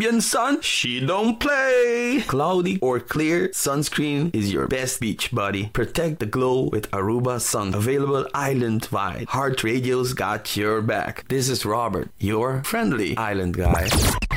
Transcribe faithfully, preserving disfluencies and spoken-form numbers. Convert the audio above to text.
Caribbean sun, she don't play. Cloudy or clear, sunscreen is your best beach buddy. Protect the glow with Aruba Sun. Available island-wide. Heart Radio's got your back. This is Robert, your friendly island guy.